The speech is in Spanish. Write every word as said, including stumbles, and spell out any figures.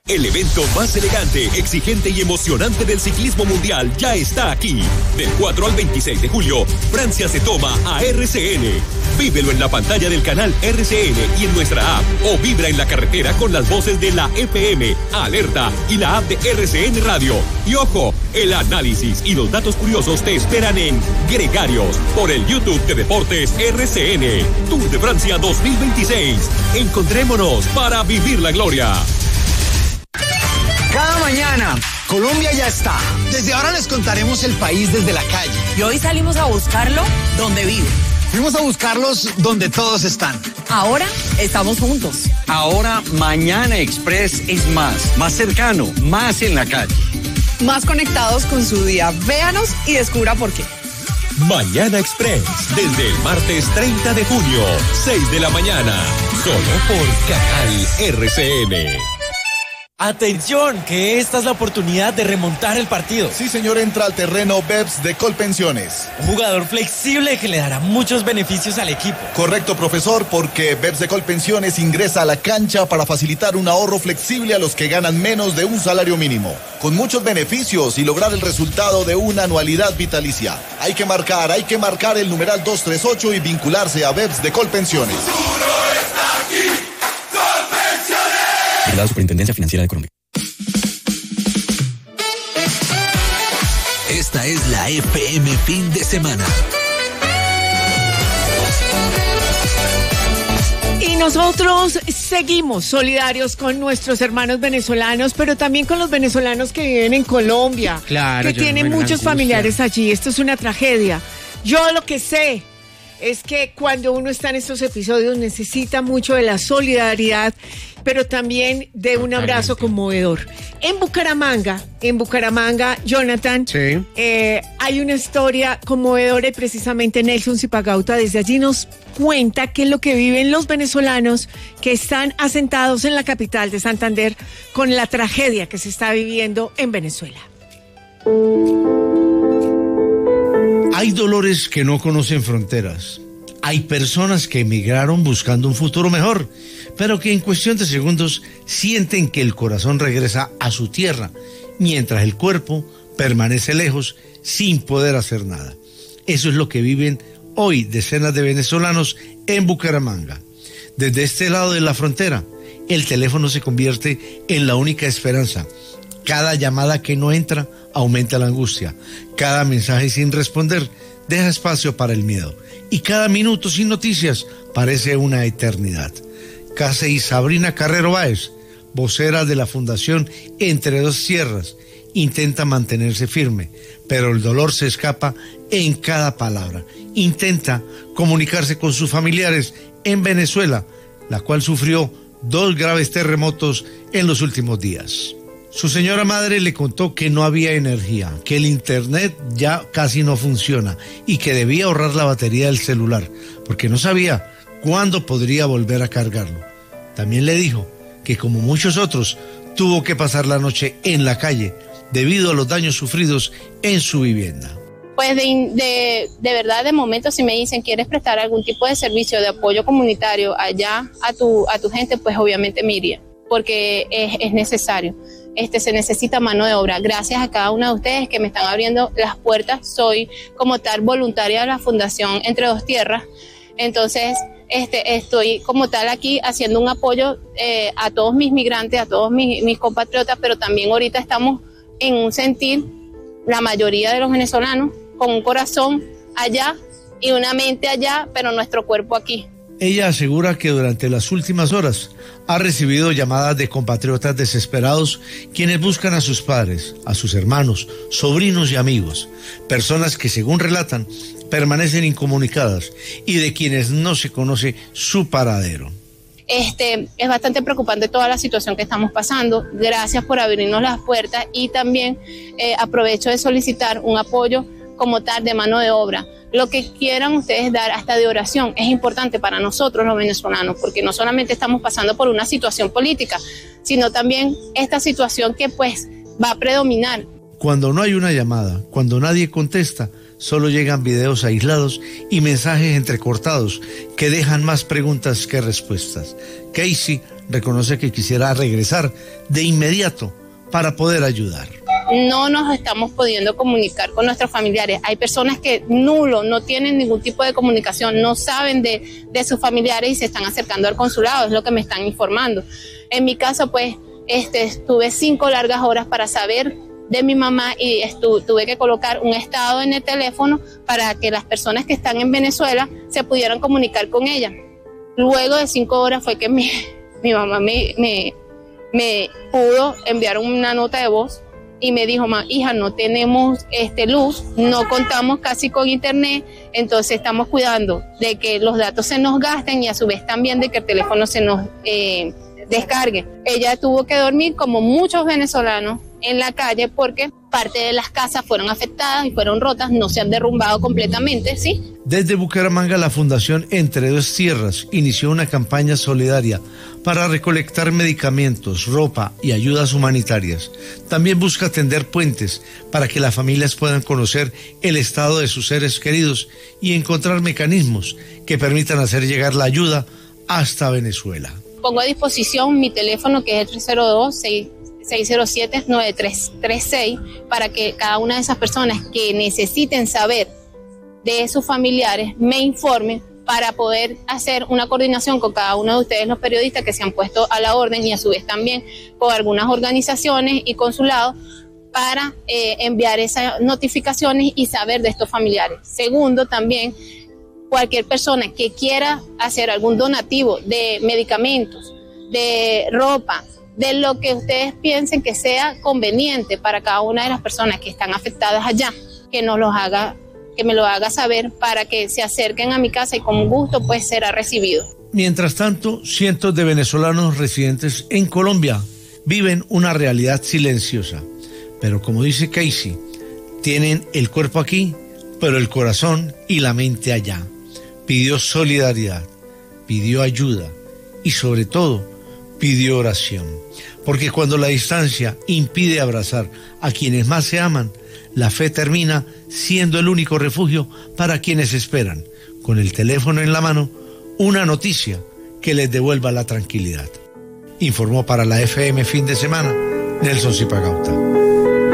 El evento más elegante, exigente y emocionante del ciclismo mundial ya está aquí. Del cuatro al veintiséis de julio, Francia se toma a R C N. Vívelo en la pantalla del canal R C N y en nuestra app, o vibra en la carretera con las voces de la F M, Alerta y la app de R C N Radio. Y ojo, el análisis y los datos curiosos te esperan en Gregarios, por el YouTube de Deportes R C N. Tour de Francia dos mil veintiséis. Encontrémonos para vivir la gloria. Cada mañana, Colombia ya está. Desde ahora les contaremos el país desde la calle. Y hoy salimos a buscarlo donde vive. Fuimos a buscarlos donde todos están. Ahora estamos juntos. Ahora Mañana Express es más, más cercano, más en la calle. Más conectados con su día. Véanos y descubra por qué. Mañana Express, desde el martes treinta de junio, seis de la mañana, solo por Canal R C N. Atención, que esta es la oportunidad de remontar el partido. Sí, señor, entra al terreno Beps de Colpensiones. Un jugador flexible que le dará muchos beneficios al equipo. Correcto, profesor, porque Beps de Colpensiones ingresa a la cancha para facilitar un ahorro flexible a los que ganan menos de un salario mínimo, con muchos beneficios y lograr el resultado de una anualidad vitalicia. Hay que marcar, hay que marcar el numeral dos tres ocho y vincularse a Beps de Colpensiones. La Superintendencia Financiera de Colombia. Esta es la F M Fin de Semana. Y nosotros seguimos solidarios con nuestros hermanos venezolanos, pero también con los venezolanos que viven en Colombia, claro, que tienen muchos familiares allí. Esto es una tragedia. Yo lo que sé es que cuando uno está en estos episodios necesita mucho de la solidaridad, pero también de un abrazo conmovedor. En Bucaramanga, en Bucaramanga, Jonathan, sí. eh, hay una historia conmovedora y precisamente Nelson Zipagauta desde allí nos cuenta qué es lo que viven los venezolanos que están asentados en la capital de Santander con la tragedia que se está viviendo en Venezuela. Hay dolores que no conocen fronteras. Hay personas que emigraron buscando un futuro mejor, pero que en cuestión de segundos sienten que el corazón regresa a su tierra, mientras el cuerpo permanece lejos sin poder hacer nada. Eso es lo que viven hoy decenas de venezolanos en Bucaramanga. Desde este lado de la frontera, el teléfono se convierte en la única esperanza. Cada llamada que no entra aumenta la angustia. Cada mensaje sin responder deja espacio para el miedo. Y cada minuto sin noticias parece una eternidad. Casey Sabrina Carrero Báez, vocera de la Fundación Entre Dos Tierras, intenta mantenerse firme, pero el dolor se escapa en cada palabra. Intenta comunicarse con sus familiares en Venezuela, la cual sufrió dos graves terremotos en los últimos días. Su señora madre le contó que no había energía, que el internet ya casi no funciona y que debía ahorrar la batería del celular, porque no sabía cuándo podría volver a cargarlo. También le dijo que, como muchos otros, tuvo que pasar la noche en la calle debido a los daños sufridos en su vivienda. Pues de, de, de verdad, de momento, si me dicen, ¿quieres prestar algún tipo de servicio de apoyo comunitario allá a tu, a tu gente? Pues obviamente me iría, porque es, es necesario. Este, se necesita mano de obra. Gracias a cada uno de ustedes que me están abriendo las puertas. Soy como tal voluntaria de la Fundación Entre Dos Tierras. Entonces, este, estoy como tal aquí haciendo un apoyo eh, a todos mis migrantes, a todos mis, mis compatriotas, pero también ahorita estamos en un sentir, la mayoría de los venezolanos, con un corazón allá y una mente allá, pero nuestro cuerpo aquí. Ella asegura que durante las últimas horas ha recibido llamadas de compatriotas desesperados quienes buscan a sus padres, a sus hermanos, sobrinos y amigos, personas que, según relatan, permanecen incomunicadas y de quienes no se conoce su paradero. Este, es bastante preocupante toda la situación que estamos pasando. Gracias por abrirnos las puertas y también eh, aprovecho de solicitar un apoyo como tal de mano de obra. Lo que quieran ustedes dar hasta de oración es importante para nosotros los venezolanos, porque no solamente estamos pasando por una situación política, sino también esta situación que pues va a predominar. Cuando no hay una llamada, cuando nadie contesta, solo llegan videos aislados y mensajes entrecortados que dejan más preguntas que respuestas. Casey reconoce que quisiera regresar de inmediato para poder ayudar. No nos estamos pudiendo comunicar con nuestros familiares. Hay personas que nulo, no tienen ningún tipo de comunicación, no saben de, de sus familiares y se están acercando al consulado, es lo que me están informando. En mi caso, pues, este, estuve cinco largas horas para saber de mi mamá y estu- tuve que colocar un estado en el teléfono para que las personas que están en Venezuela se pudieran comunicar con ella. Luego de cinco horas fue que mi, mi mamá me, me, me pudo enviar una nota de voz y me dijo, ma, hija, no tenemos este, luz, no contamos casi con internet, entonces estamos cuidando de que los datos se nos gasten y a su vez también de que el teléfono se nos eh, descargue. Ella tuvo que dormir como muchos venezolanos en la calle porque parte de las casas fueron afectadas y fueron rotas, no se han derrumbado completamente, ¿sí? Desde Bucaramanga, la Fundación Entre Dos Tierras inició una campaña solidaria para recolectar medicamentos, ropa y ayudas humanitarias. También busca tender puentes para que las familias puedan conocer el estado de sus seres queridos y encontrar mecanismos que permitan hacer llegar la ayuda hasta Venezuela. Pongo a disposición mi teléfono, que es el tres cero dos, seis cero siete, nueve tres tres seis, para que cada una de esas personas que necesiten saber de sus familiares me informen para poder hacer una coordinación con cada uno de ustedes, los periodistas que se han puesto a la orden, y a su vez también con algunas organizaciones y consulados para eh, enviar esas notificaciones y saber de estos familiares. Segundo, también cualquier persona que quiera hacer algún donativo de medicamentos, de ropa, de lo que ustedes piensen que sea conveniente para cada una de las personas que están afectadas allá, que nos los haga, que me lo haga saber para que se acerquen a mi casa y con gusto pues será recibido. Mientras tanto, cientos de venezolanos residentes en Colombia viven una realidad silenciosa, pero como dice Casey, tienen el cuerpo aquí, pero el corazón y la mente allá. Pidió solidaridad, pidió ayuda y sobre todo pidió oración, porque cuando la distancia impide abrazar a quienes más se aman, la fe termina siendo el único refugio para quienes esperan, con el teléfono en la mano, una noticia que les devuelva la tranquilidad. Informó para la F M Fin de Semana Nelson Zipagauta.